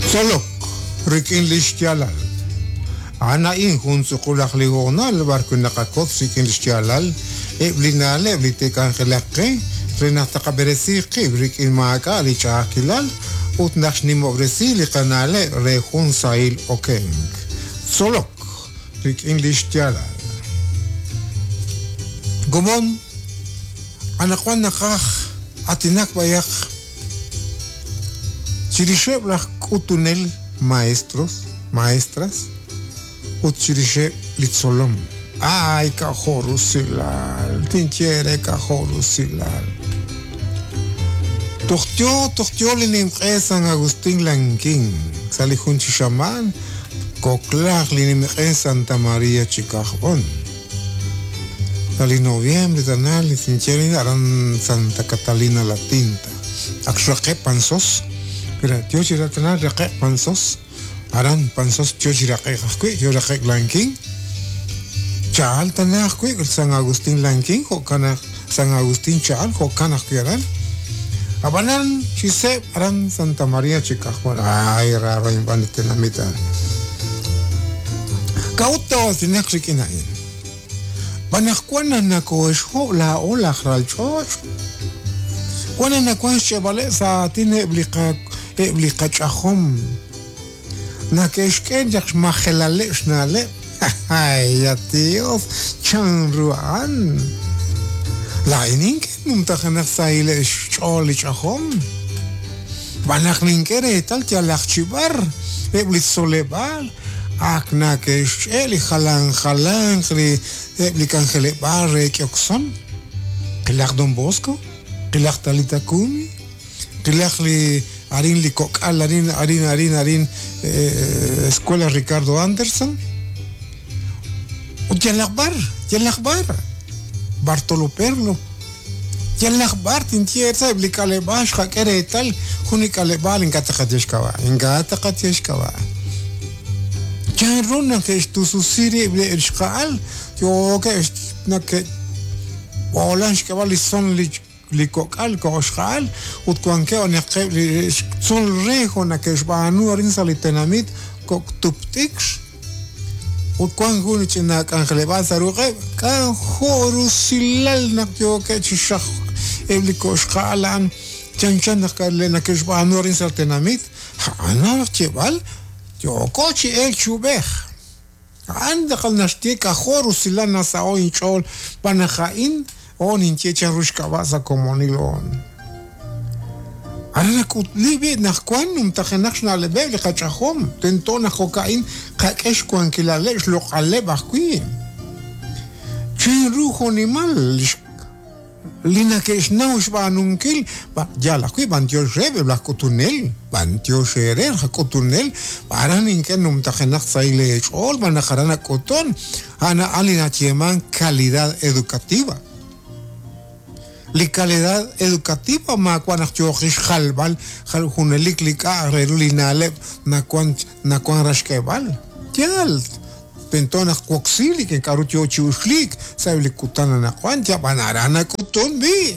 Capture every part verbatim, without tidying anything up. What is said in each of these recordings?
Solo rikin lishtialal. Ana in hun sukulak ligonal barkun nakakot sikin lishtialal. Eblinale eblitekan gelakre. Renata kaberesiki rikin maaka lichakilal. Utnaks nimobresi likanale rehun sail okeng. Solo rikin lishtialal. Gumon anakwan nakak atinak bayak. Chirishe blak utunel maestros, maestras, utchirishe litsolom. Ay, cajorusilal, tintiere cajorusilal. Tochtio, tochtio linim San Agustín Lankin, salihun chishaman, coklach linim Santa María Chicajón. Sali noviembre, tanal, tintiere aran Santa Catalina la Tinta. Axuaque pansos. Pero tío chiratana raqe pansos aran pansos tío chiraqe qaqui tío raqe lanking chaal tanaqui San Agustín lanking ho kana San Agustín chaal ho kana qiran abanan chise aran Santa María Chicajón ay raro imbanite namita kauto sinaqrikinain banaqwana nakoesho la ola khralchoch wana nakwan chevale sa tine bliqa ebli qachahom nakeshken jak mahelale shnale ay ya tíos chanruan la inin mumtakhana saile choli chahom banakninkere tal tialachchibar ebli solebal akna kesh eli khalan khalan khri ebli kankhele bare kyokson qilaq Don Bosco qilaq Talita Kumi qilaq li Arin Licoccal, Arin, Arin, Arin, Arin, eh, Escuela Ricardo Anderson. Yalakbar, Yalakbar, Bartolo Perlo. Yalakbar, Tintier, Blicale Bash, Hakere tal, Hunicalebal in Katakateshkava, in Gatakateshkava. Jan Runa, que es tu susiri, Elskal, yo que es Nake Olanskavali son lich. Licoccal coschal ut quanque on yaqe son rejo na que shbanu arin salitenamit co tuptix ut quanque china cangeleba saruque can horusilal na yo que chishach eblicoschal chanchan na que shbanu arin salitenamit ana chebal yo cochi el chubech عندك النشتيك horusilal na sao inchol panajain on inchecha rushkavasa comunilon. Arana kutlibi nakwanum tajenachna lebe le kachahom tentona kokain kakesh kwankilale shlokale bakwi. Chen ruho nimal lina kesh naush banunkil ba ya la kui bantio rebe la kotunel bantio shere kotunel paran inkenum tajenach saile chol banajarana koton ana alina cheman calidad educativa. La calidad educativa ma cuan achiochish halbal hal hunelik lika rerulinale na cuan na cuan rashkebal tial pentona koxili que karutio chushlik sabli kutana na cuan ya banarana kuton bi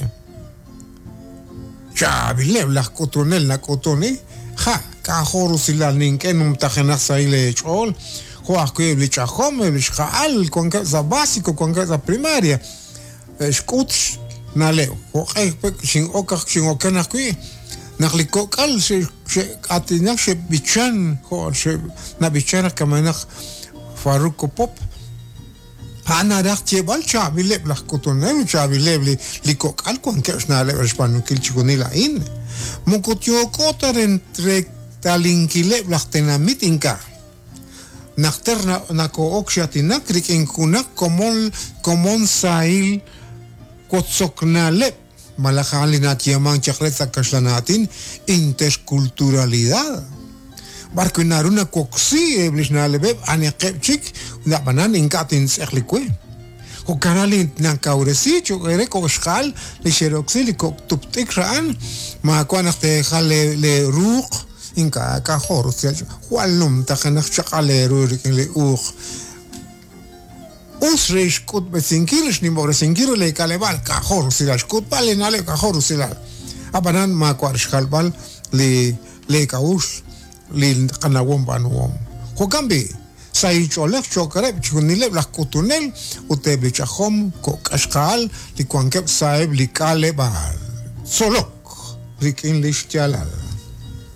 chabile la kutonel na kutoni ha ka horusila ninkenum tajena saile chol ho akwe lichahom lishal con que za básico con que za primaria escuch naleo okay sin oka sin okana kui naklikokal se atinak se bichan ho se na bichana kamanak faruko pop ana dakche balcha bile la kotonel cha bile likokal kon kesnale espanu kilchikunila in mukotio kotaren tre talinkile blachtenamit inka nakterna nako okshatina kriken kunak komon komon sail Kotsoknale, malajalinat yaman chacreza kashlanatin, interculturalidad. Barkunaruna koksi, eblishnalebeb, anekepchik, na banan inkatin seklikwe. O kanalin nankauresi, chokere koshal, le sheroxi, le tuptik raan, ma kwanakte jale le ruq, inka kahor, hualnum, tajanak chakale rurik le uq. Usreish kut besinkirish ni moresinkiru le kalebal kahor silal kut bale nale kahor silal abanan ma kwarish kalbal le le kaush lil kanawom banuom kogambi sai cholek chokare chunile la kutunel utebi chahom ko kashkal li kwankep saib li kale bal solok rik english jalal